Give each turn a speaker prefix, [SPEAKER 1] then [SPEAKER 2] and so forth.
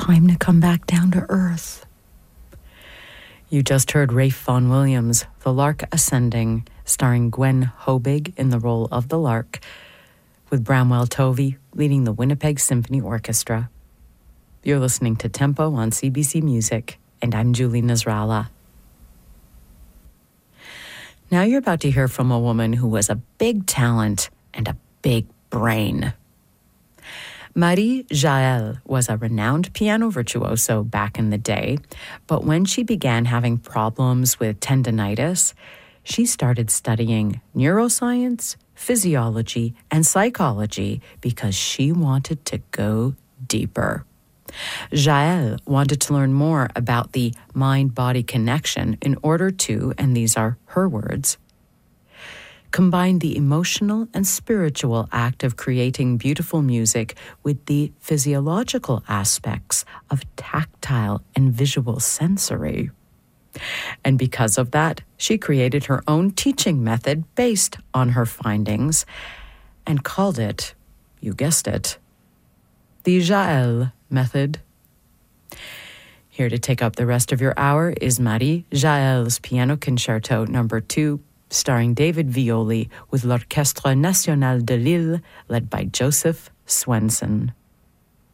[SPEAKER 1] time to come back down to earth. You just heard Ralph Vaughan Williams' The Lark Ascending, starring Gwen Hobig in the role of the Lark, with Bramwell Tovey leading the Winnipeg Symphony Orchestra. You're listening to Tempo on CBC Music, and I'm Julie Nasrallah. Now you're about to hear from a woman who was a big talent and a big brain. Marie Jaël was a renowned piano virtuoso back in the day, but when she began having problems with tendinitis, she started studying neuroscience, physiology, and psychology because she wanted to go deeper. Jaël wanted to learn more about the mind-body connection in order to, and these are her words, combine the emotional and spiritual act of creating beautiful music with the physiological aspects of tactile and visual sensory. And because of that, she created her own teaching method based on her findings and called it, you guessed it, the Jaël method. Here to take up the rest of your hour is Marie Jaël's Piano Concerto No. 2, starring David Violi with l'Orchestre National de Lille, led by Joseph Swenson.